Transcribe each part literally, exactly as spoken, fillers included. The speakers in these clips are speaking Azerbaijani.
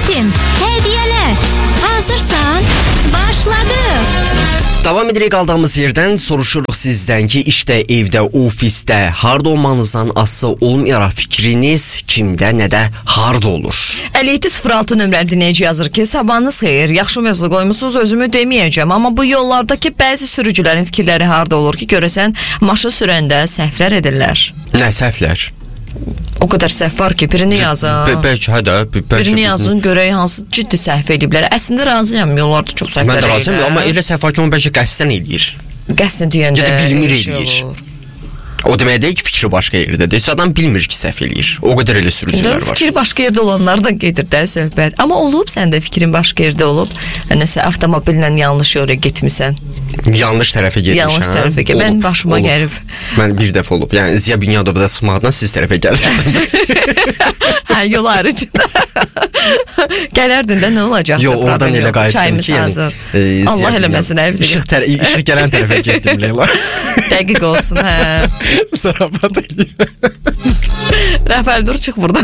eşitim, hediyeler. Hazırsan? Başladı. Davam edirik aldığımız yerdən soruşuruq sizdən ki, işdə, evdə, ofisdə, harda olmanızdan asılı olmayaraq fikriniz kimdə, nədə, harda olur? əlli yeddi sıfır altı nömrəli dinləyici yazır ki, sabahınız xeyir, yaxşı mövzu qoymusunuz, özümü deməyəcəm, amma bu yollardakı bəzi sürücülərin fikirləri harda olur ki, görəsən maşın sürəndə səhvlər edirlər. Nə səhvlər? O qədər səhv var ki, birini yazın. Bəlkə hə də, birini yazın, görək hansı ciddi səhv ediblər. Əslində razıyam, yollarda çox səhvlər edirlər. Mən də razıyam, amma elə səhv var ki, onu bəlkə qəsdən eləyir. Qəsdən deyəndə ya da bilmir eləyir. O demək deyil ki, fikri başqa yerdədir. Adam bilmir ki, səhv eləyir. O qədər elə sürücülər var. Fikri başqa yerdə olanlardan gedir də söhbət. Amma olub səndə fikrin başqa yerdə olub, nəsə avtomobillə yanlış yola getmisən. Yanlış tərəfə getmişəm. Yanlış tərəfə getmişəm. Mən başıma olub. Gəlib. Mən bir dəfə olub. Yəni Ziya Bünyadovda çıxmaqdan siz tərəfə gəlirdim. Hə, yol ayrıcında. Gələrdin də nə olacaq? Yox, oradan elə qayıtdım ki, yəni Allah eləməsin. İşıq gələn tərəfə getdim, Leyla. Dəqiq olsun, hə. Zarabat eləyir. Rəfəl, dur, çıx buradan.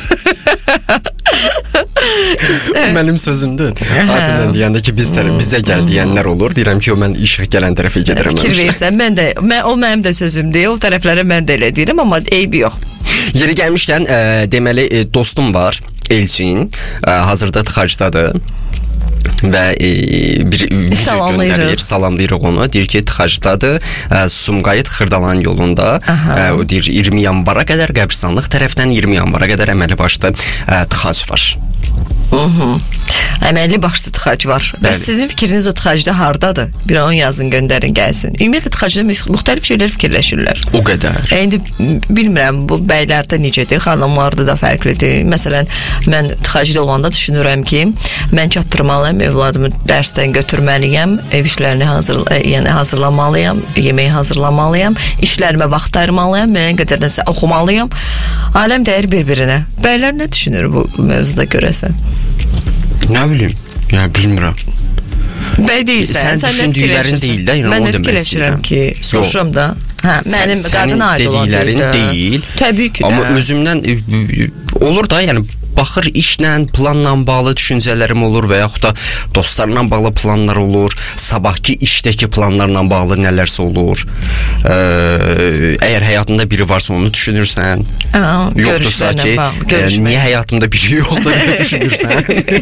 Mənim sözümdür. Adından deyəndə ki, biz tərəf, bizə gəl deyənlər olur. Deyirəm ki, o mən işıq gələn tərəfə gedirəm. Fikir versən, mən də, mən, o mənim də sözümdür. O tərəflərə mən də elə deyirəm, amma eybi yox. Yeri gəlmişkən, e, deməli, e, dostum var, Elçin, e, hazırda tıxacdadır. Və e, bir video göndərir, salamlayırıq onu. Deyir ki, tıxacdadır, e, Sumqayıt Xırdalan yolunda, e, o deyir iyirmi yanvara qədər, qəbristanlıq tərəfdən iyirmi yanvara qədər əməli başda e, tıxac var. Hı-hı. Əməlli başlı tıxac var. Və sizin fikriniz o tıxacda hardadır? Bir an yazın, göndərin, gəlsin. Ümumiyyətlə tıxacda müxtəlif şeylər fikirləşirlər. O qədər. E, indi bilmirəm, bu bəylərdə necədir, xanımlarda da fərqlidir. Məsələn, mən tıxacda olanda düşünürəm ki, mən çatdırmalıyım, övladımı dərsdən götürməliyəm, ev işlərini hazır, yəni hazırlamalıyam, yeməyi hazırlamalıyam, işlərimə vaxt ayırmalıyam, müəyyən qədər nəsə oxumalıyam. Aləm dəyir bir-birinə. Bəylər nə düşünür bu mövzuda görəsən? Nə bilim, yəni bilmirəm. Bəy deyilsən, sən düşündüklərin deyil də, yəni mən də fikirləşirəm ki, soruşuram da, hə, mənim qadına aid olan deyil. Təbii ki də. Amma özümdən olur da, yəni baxır işlə, planla bağlı düşüncələrim olur və yaxud da dostlarla bağlı planlar olur, sabahki işdəki planlarla bağlı nələrsə olur. Ee, əgər həyatında biri varsa onu düşünürsən. Aa, yoxdursa ki, e, niyə həyatımda biri yoxdur deyə düşünürsən.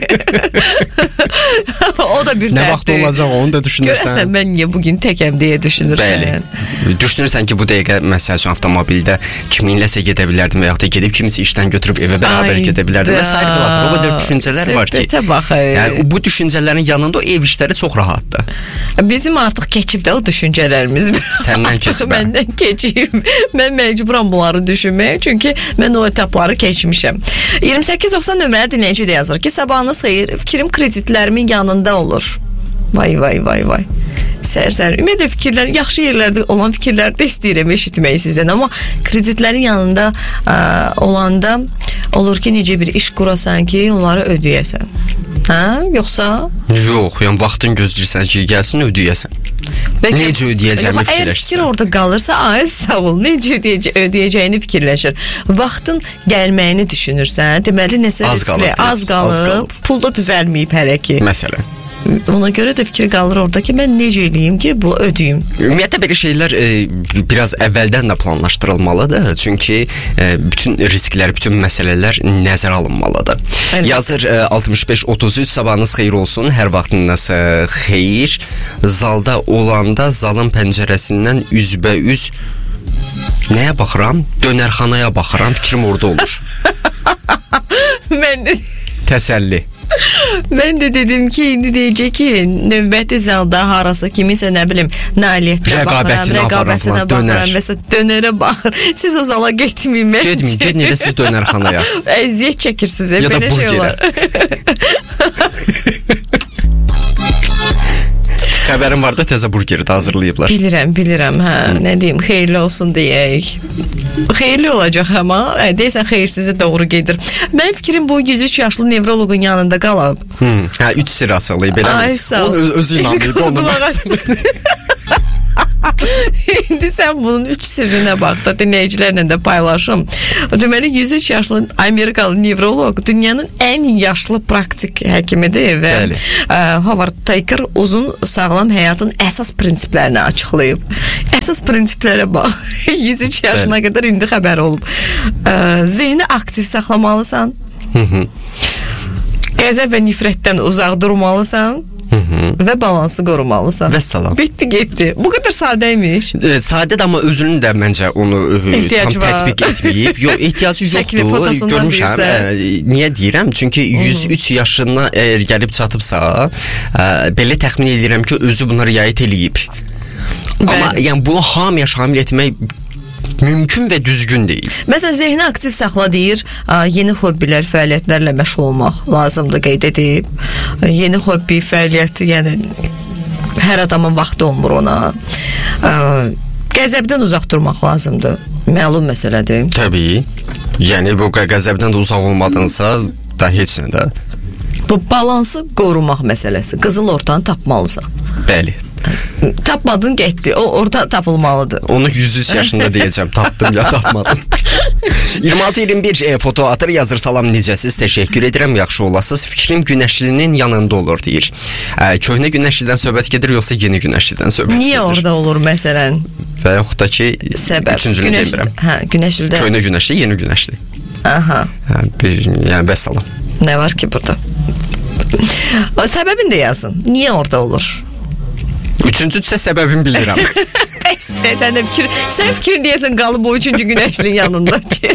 O da bir nə vaxt olacaq onu da düşünürsən. Görəsən mən niyə bugün təkəm deyə düşünürsən. Bəli. Düşünürsən ki, bu dəqiqə məsəl üçün avtomobildə kiminləsə gedə bilərdim və yaxud da gedib kimisi işdən götürüb evə bərabər gedə bilərdim. Və sair biladır. O qədər düşüncələr var ki, yəni, bu düşüncələrin yanında o ev işləri çox rahatdır. Bizim artıq keçib də o düşüncələrimiz. Səndən keçib. Məndən keçib. Mən məcburam bunları düşünməyə, çünki mən o etapları keçmişəm. iyirmi səkkiz doxsan nömrəli dinləyici də yazır ki, sabahınız xeyir, fikrim kreditlərimin yanında olur. Vay vay vay vay. Sər-sər. Ümumiyyətlə fikirlər, yaxşı yerlərdə olan fikirlərdə istəyirəm eşitməyi sizdən, amma kreditlərin yanında ə, olanda olur ki, necə bir iş qurasan ki, onları ödəyəsən. Hə? Yoxsa? Yox, yəni vaxtın gözləyirsən ki, gəlsin ödəyəsən. Bəlkə, necə ödəyəcəyini fikirləşsən. Əgər fikir orada qalırsa, ay sağ ol, necə ödəyəcə, ödəyəcəyini fikirləşir. Vaxtın gəlməyini düşünürsən, deməli nəsə az riskli, qalıb, az qalıb, az qalıb, pulda düzəlməyib hələ ki. Məsələn. Ona görə də fikir qalır orada ki, mən necə eləyim ki, bu ödəyim. Ümumiyyətlə belə şeylər e, biraz əvvəldən də planlaşdırılmalıdır. Çünki e, bütün risklər, bütün məsələlər nəzərə alınmalıdır. Evet. Yazır e, altmış beş otuz üç, sabahınız xeyir olsun, hər vaxtınız e, xeyir. Zalda olanda zalın pəncərəsindən üzbəüz nəyə baxıram? Dönərxanaya baxıram, fikrim orada olur. Mən də... Təsəlli. Mən də dedim ki, indi deyəcək ki, növbəti zalda harasa kimisə, nə bilim, nailiyyətinə baxıram, rəqabətinə baxıram, məsələn, dönərə baxır. Siz o zala getməyin, məncə. Getməyin, gedin elə siz dönərxanaya. Əziyyət çəkirsiniz, ya belə şey olar. Xəbərim var da təzə burgeri də hazırlayıblar. Bilirəm, bilirəm, hə, nə deyim, xeyirli olsun deyək. Xeyirli olacaq amma, deyəsən xeyirsizi doğru gedir. Mənim fikrim bu yüz üç yaşlı nevroloqun yanında qalıb. Hmm, hə, üç sıra asılıyıb, belə mi? Ay, sağ ol. Onun özü inanmayıb, onu. İndi İndi sən bunun üç sirrinə bax da dinləyicilərlə də paylaşım. Deməli yüz üç yaşlı Amerikalı nevroloq dünyanın ən yaşlı praktik həkimidir və Bəli. ə, Howard Taker uzun sağlam həyatın əsas prinsiplərini açıqlayıb. Əsas prinsiplərə bax. yüz üç yaşına Bəli. qədər indi xəbər olub. Ə, zehni aktiv saxlamalısan. Hı hı. Qəzəb və nifrətdən uzaq durmalısan. Hı -hı. Və balansı qorumalısan. Vəssalam. Bitdi, getdi. Bu qədər sadəymiş. E, sadə amma özünün də məncə onu e, Ehtiyacı tam var. tətbiq etməyib. Yox, ehtiyacı Şəkli, yoxdur. fotosundan Görmüşəm. deyirsən. E, niyə deyirəm? Çünki yüz üç yaşına əgər gəlib çatıbsa, e, belə təxmin edirəm ki, özü buna riayət eləyib. Amma Bəli. yəni bunu hamıya şamil etmək mümkün və düzgün deyil. Məsələn, zehni aktiv saxla deyir, ə, yeni hobbilər, fəaliyyətlərlə məşğul olmaq lazımdır qeyd edib. Ə, Yeni hobbi, fəaliyyəti, yəni hər adamın vaxtı olmur ona. Ə, Qəzəbdən uzaq durmaq lazımdır. Məlum məsələdir. Təbii. Yəni bu qə- qəzəbdən də uzaq olmadınsa da heç nə də. Bu balansı qorumaq məsələsi. Qızıl ortanı tapmalısan. Bəli. Tapmadın, getdi. O orada tapılmalıdır. Onu yüz üç yaşında deyəcəm. Tapdım ya tapmadım. iyirmi altı iyirmi bir e, foto atır, yazır salam necəsiz, təşəkkür edirəm, yaxşı olasınız. Fikrim Günəşlinin yanında olur deyir. E, köhnə Günəşlidən söhbət gedir yoxsa yeni Günəşlidən söhbət Niyə gedir? orada olur məsələn? Və yaxud da ki Səbəb. üçüncünü demirəm. Hə, Günəşlidə. Köhnə Günəşli, yeni Günəşli. Aha. Hə, bir, yəni vəssalam. Nə var ki burada? O səbəbini də yazın. Niyə orada olur? Üçüncüdürsə səbəbini bilirəm. Sən də fikir, sən fikrin deyəsən qalıb o üçüncü Günəşlinin yanında ki.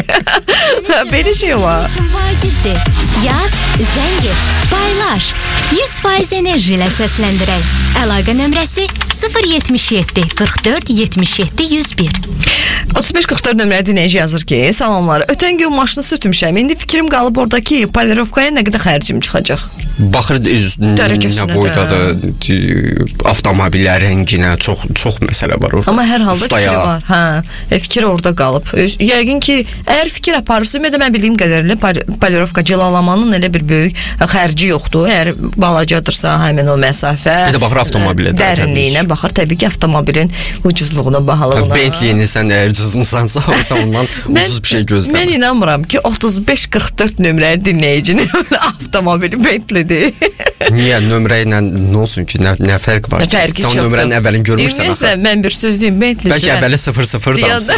Belə şey var. Vacibdir. Yaz, zəng et, paylaş. yüz faiz enerji ilə səsləndirək. Əlaqə nömrəsi sıfır yetmiş yeddi qırx dörd yetmiş yeddi yüz bir. otuz beş qırx dörd nömrəli dinləyici yazır ki, salamlar. Ötən gün maşını sürtmüşəm. İndi fikrim qalıb oradakı polirovkaya nə qədər xərcim çıxacaq? Baxır e, Dərəcəsinə nə boydadır, e, avtomobillər rənginə çox çox məsələ var orada. Amma hər halda Ustaya. fikri var. Hə, e, fikir orada qalıb. Ö- Yəqin ki, əgər fikir aparırsa, ümumiyyətlə mən bildiyim qədərilə pol- polirovka cilalamanın elə bir böyük xərci yoxdur. Əgər balacadırsa həmin o məsafə, Bir də baxır avtomobilə də, dərinliyinə təbii. baxır. Təbii ki, avtomobilin ucuzluğuna, bahalığına. Bentley-ni sən əgər cızmısansa, olsa ondan ucuz bir şey gözləmə. Mən inanmıram ki, otuz beş qırx dörd nömrəli dinləyicinin avtomobili Bentley-dir. Niyə nömrə ilə nə olsun ki, nə, nə fərq var? Fərqi Sən çoxdur. nömrənin əvvəlini görmürsən Ümumiyyətlə, axı. mən bir söz deyim, Bentley Bəlkə sürən- əvvəli sıfır sıfır dansı.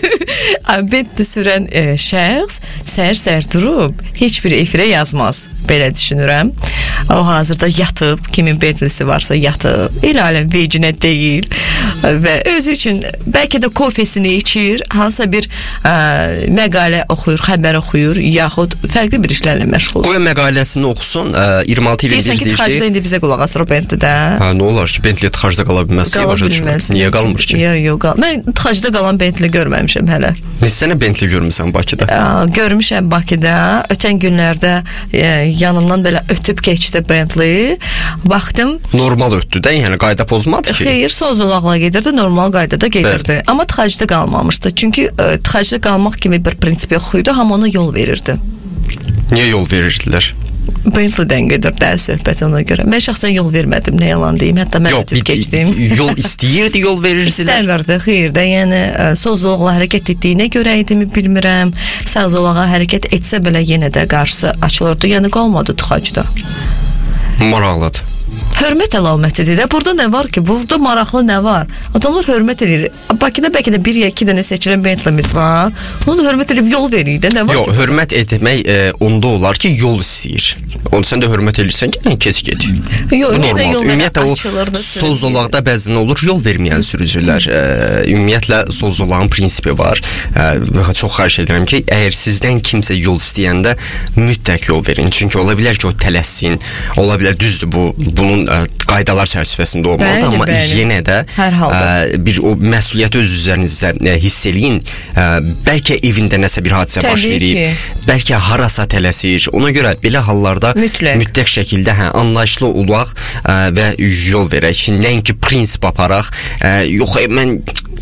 Ay, Bentley sürən e, şəxs səhər-səhər durub heç bir efirə yazmaz. Belə düşünürəm. O hazırda yatıb, kimin Bentley'si varsa yatıb, elə aləm vecinə deyil və özü üçün bəlkə də kofesini içir, hansısa bir ə, məqalə oxuyur, xəbər oxuyur, yaxud fərqli bir işlərlə məşğul. Qoy məqaləsini oxusun. ə, iyirmi altı iyirmi bir Deyirsən ki, deyir tıxacda ki, indi bizə qulaq asır o Bentley'də. hə, nə olar ki, Bentley tıxacda qala bilməz. Qala bilməz. Niyə qalmır ki? Yox, yox, qal. Mən tıxacda qalan Bentley görməmişəm hələ. Neçə Bentley görmüsən Bakıda? Ə, görmüşəm Bakıda. Ötən günlərdə e, yanımdan belə ötüb keçdi Bentley. Baxdım, Normal ötdü də, yəni qayda pozmadı ki. xeyir, sol zolaqla gedirdi, normal qaydada gedirdi. Bəli. Amma tıxacda qalmamışdı. Çünki ə, tıxacda qalmaq kimi bir prinsip yox idi, hamı ona yol verirdi. Niyə yol verirdilər? Bentley-dən gedir də söhbət ona görə. Mən şəxsən yol vermədim, nə yalan deyim. Hətta mən Yox, ötüb bir- keçdim. yol istəyirdi, yol verirdilər. İstəmirdi, xeyir də, yəni ə, sol zolaqla hərəkət etdiyinə görə idimi bilmirəm. Sağ zolağa hərəkət etsə belə yenə də qarşısı açılırdı. Yəni qalmadı tıxacda. Maraqlıdır. Hörmət əlamətidir də. Burada nə var ki? Burada maraqlı nə var? Adamlar hörmət edir. Bakıda bəlkə də bir ya iki dənə seçilən Bentley'miz var. Onu da hörmət edib yol verir də. Nə var Yox, ki? hörmət etmək e, onda olar ki, yol istəyir. Onu sən də hörmət edirsən ki, yəni keç get. Yox, Bu ümumiyyətlə yol Ümumiyyətlə o açılır da sol sürücüyə. zolaqda bəzən olur yol verməyən sürücülər. E, ümumiyyətlə sol zolağın prinsipi var. E, və çox xahiş edirəm ki, əgər sizdən kimsə yol istəyəndə mütləq yol verin. Çünki ola bilər ki, o tələssin. Ola bilər düzdür bu bunun e, qaydalar çərçivəsində olmalıdır, Bəli, amma bəli. yenə də Hər halda. e, bir o məsuliyyəti öz üzərinizdə e, hiss eləyin. E, bəlkə evində nəsə bir hadisə baş Təbii verib, ki. bəlkə harasa tələsir. Ona görə belə hallarda Mütləq. mütləq şəkildə hə anlayışlı olaq ə, və yol verək. Nəinki prinsip aparaq. Ə, yox, ə, mən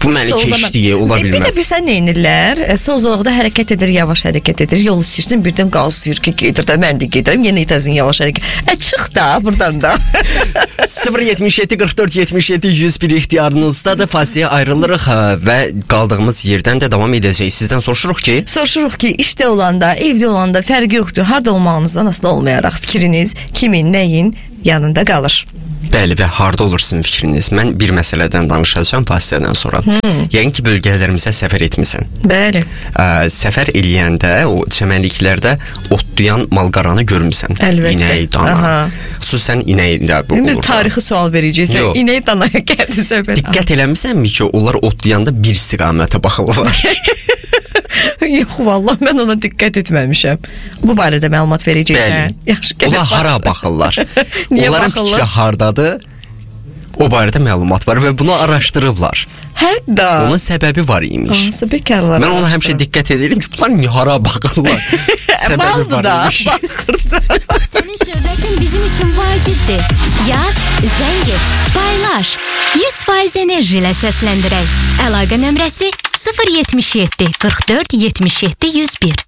Bu məni keçdiyi ola Bir də bilməz. bir sən neynirlər? E, Sol zolaqda hərəkət edir, yavaş hərəkət edir. Yol istəyirsən, birdən qazlayır ki, gedir də mən də gedirəm, yenə itəzin yavaş hərəkət. E çıx da buradan da. sıfır yetmiş yeddi qırx dörd yetmiş yeddi yüz bir ixtiyarınızdadır. Fasiləyə ayrılırıq ha, və qaldığımız yerdən də davam edəcəyik. Sizdən soruşuruq ki, Soruşuruq ki, işdə olanda, evdə olanda fərqi yoxdur. Harda olmağınızdan asılı olmayaraq fikriniz kimin, nəyin yanında qalır? bəli, və harda olur sizin fikriniz? Mən bir məsələdən danışacağam fasilədən sonra. Hmm. Yəqin ki, bölgələrimizə səfər etmisən. Bəli. Ə, səfər eləyəndə o çəmənliklərdə otlayan malqaranı görmüsən. Əlbəttə. İnək, dana. Aha. Xüsusən inəkdə bu Bilmir, olur. tarixi sual verəcəksən. Yox. İnək danaya gəldi söhbət. Diqqət eləmisənmi ki, onlar otlayanda bir istiqamətə baxırlar? Yox, vallahi mən ona diqqət etməmişəm. Bu barədə məlumat verəcəksən. Yaxşı, Onlar hara baxırlar? Niyə Onların baxırlar? fikri hardadır? O barədə məlumat var və bunu araşdırıblar. Hətta. Onun səbəbi var imiş. Hansı bekarlar? Mən ona həmişə diqqət edirəm ki, bunlar niyə hara baxırlar? Səbəbi Baldı var da, imiş. baxırdı. Senin söhbətin bizim üçün vacibdir. Yaz, zəng et, paylaş. yüz faiz enerji ilə səsləndirək. Əlaqə nömrəsi sıfır yetmiş yeddi qırx dörd yetmiş yeddi yüz bir.